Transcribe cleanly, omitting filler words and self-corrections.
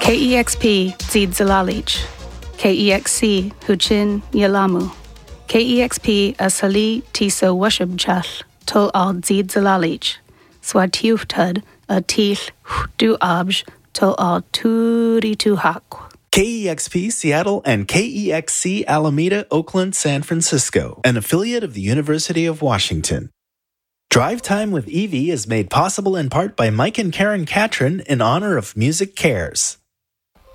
KEXP Zid Zalalich, KEXC Huchin Yalamu, KEXP Asali Tiso Washubchal, Tol Al Zid Zalalich, Swatiuftud a Teeth Du Abj, Tol Al Turi Tuhak. KEXP Seattle and KEXC Alameda, Oakland, San Francisco, an affiliate of the University of Washington. Drive Time with Evie is made possible in part by Mike and Karen Catron in honor of Music Cares.